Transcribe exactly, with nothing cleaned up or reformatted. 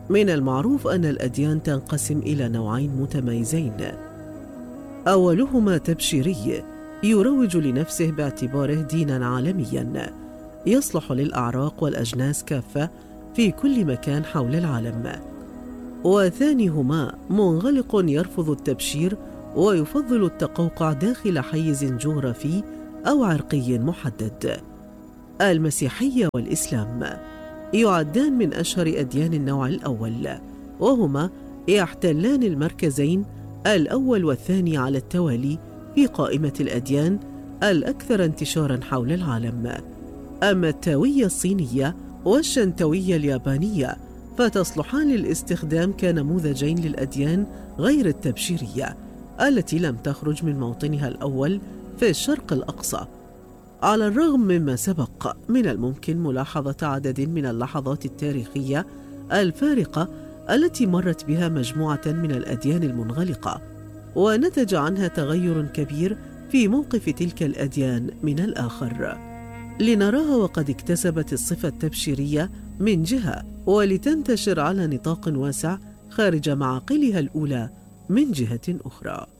من المعروف أن الأديان تنقسم إلى نوعين متميزين، أولهما تبشيري يروج لنفسه باعتباره ديناً عالمياً يصلح للأعراق والأجناس كافة في كل مكان حول العالم، وثانيهما منغلق يرفض التبشير ويفضل التقوقع داخل حيز جغرافي أو عرقي محدد. المسيحية والإسلام يعدان من أشهر أديان النوع الأول، وهما يحتلان المركزين الأول والثاني على التوالي في قائمة الأديان الأكثر انتشاراً حول العالم. أما التاوية الصينية والشنتوية اليابانية فتصلحان للاستخدام كنموذجين للأديان غير التبشيرية التي لم تخرج من موطنها الأول في الشرق الأقصى. على الرغم مما سبق، من الممكن ملاحظة عدد من اللحظات التاريخية الفارقة التي مرت بها مجموعة من الأديان المنغلقة، ونتج عنها تغير كبير في موقف تلك الأديان من الآخر، لنراها وقد اكتسبت الصفة التبشيرية من جهة، ولتنتشر على نطاق واسع خارج معاقلها الأولى من جهة أخرى.